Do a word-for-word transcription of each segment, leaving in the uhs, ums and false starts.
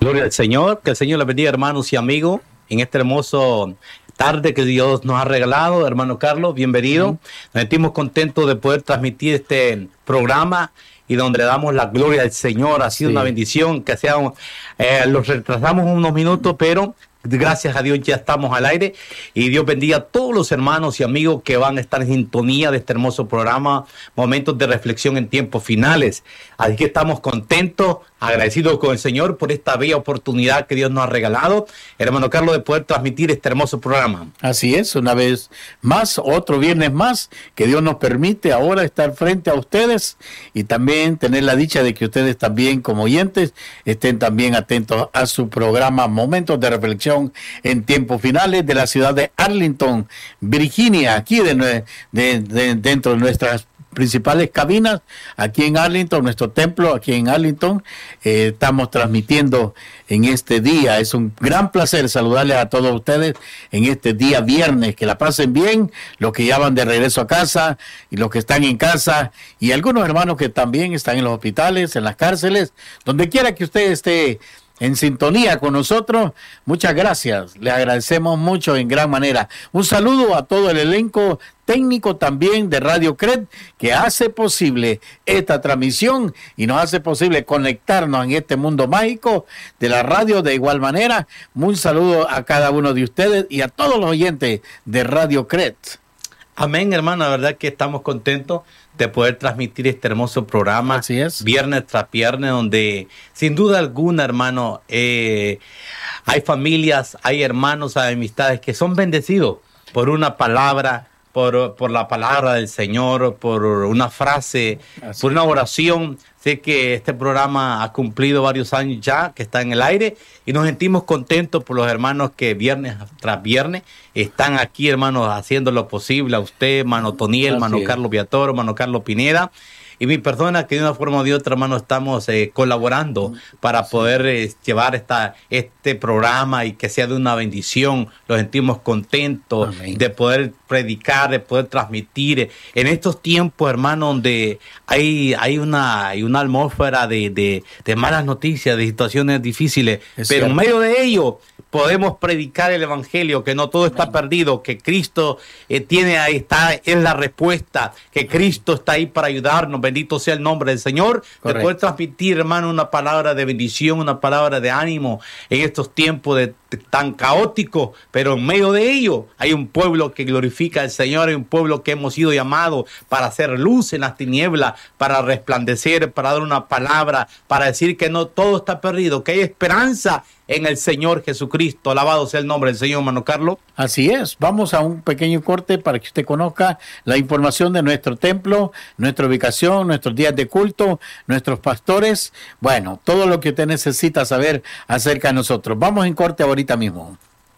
Gloria al Señor, que el Señor les bendiga, hermanos y amigos, en este hermoso tarde que Dios nos ha regalado. Hermano Carlos, bienvenido. Uh-huh. Nos sentimos contentos de poder transmitir este programa y donde le damos la gloria al Señor. Ha sido sí. una bendición que seamos, eh, los retrasamos unos minutos, pero gracias a Dios ya estamos al aire, y Dios bendiga a todos los hermanos y amigos que van a estar en sintonía de este hermoso programa, Momentos de Reflexión en Tiempos Finales. Así que estamos contentos, agradecidos con el Señor por esta bella oportunidad que Dios nos ha regalado, hermano Carlos, de poder transmitir este hermoso programa. Así es, una vez más, otro viernes más, que Dios nos permite ahora estar frente a ustedes y también tener la dicha de que ustedes también como oyentes estén también atentos a su programa Momentos de Reflexión en Tiempos Finales, de la ciudad de Arlington, Virginia, aquí de, de, de, dentro de nuestras principales cabinas, aquí en Arlington, nuestro templo aquí en Arlington. Eh, estamos transmitiendo en este día. Es un gran placer saludarles a todos ustedes en este día viernes. Que la pasen bien, los que ya van de regreso a casa y los que están en casa, y algunos hermanos que también están en los hospitales, en las cárceles, donde quiera que usted esté en sintonía con nosotros. Muchas gracias, le agradecemos mucho en gran manera. Un saludo a todo el elenco técnico también de Radio C R E D, que hace posible esta transmisión y nos hace posible conectarnos en este mundo mágico de la radio. De igual manera, un saludo a cada uno de ustedes y a todos los oyentes de Radio C R E D. Amén, hermano, la verdad que estamos contentos de poder transmitir este hermoso programa. Así es. Viernes tras viernes, donde sin duda alguna, hermano, eh, hay familias, hay hermanos, hay amistades que son bendecidos por una palabra, por, por la palabra del Señor, por una frase, Así por una oración. Sé que este programa ha cumplido varios años ya, que está en el aire, y nos sentimos contentos por los hermanos que viernes tras viernes están aquí, hermanos, haciendo lo posible. A usted, hermano Toniel, hermano Carlos Viator, hermano Carlos Pineda, y mi persona, que de una forma o de otra, hermano, estamos eh, colaborando para poder eh, llevar esta, este programa y que sea de una bendición. Nos sentimos contentos Amén. de poder predicar, de poder transmitir en estos tiempos, hermano, donde hay, hay, una, hay una atmósfera de, de, de malas noticias, de situaciones difíciles, es pero cierto. En medio de ello podemos predicar el evangelio, que no todo está perdido, que Cristo eh, tiene ahí, está, es la respuesta, que Cristo está ahí para ayudarnos. Bendito sea el nombre del Señor. Correcto. De poder transmitir, hermano, una palabra de bendición, una palabra de ánimo en estos tiempos de, de, tan caóticos, pero en medio de ello hay un pueblo que glorifica al Señor, hay un pueblo que hemos sido llamados para hacer luz en las tinieblas, para resplandecer, para dar una palabra, para decir que no todo está perdido, que hay esperanza en el Señor Jesucristo. Alabado sea el nombre del Señor, hermano Carlos. Así es. Vamos a un pequeño corte para que usted conozca la información de nuestro templo, nuestra ubicación, nuestros días de culto, nuestros pastores. Bueno, todo lo que usted necesita saber acerca de nosotros. Vamos en corte ahorita mismo.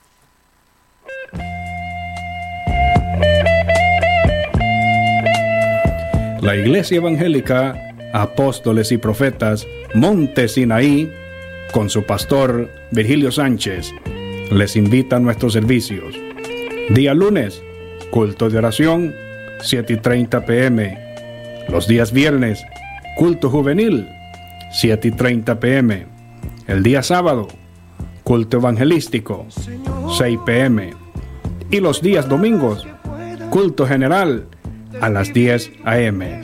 La Iglesia Evangélica Apóstoles y Profetas Monte Sinaí, con su pastor Virgilio Sánchez, les invita a nuestros servicios. Día lunes, culto de oración, siete y treinta pm. Los días viernes, culto juvenil, siete y treinta pm. El día sábado, culto evangelístico, seis pm. Y los días domingos, culto general, a las diez a m